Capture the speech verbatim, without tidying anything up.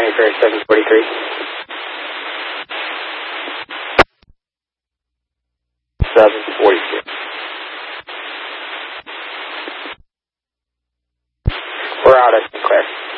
Miami for seven forty-three. seven forty-three. We're out at Sinclair.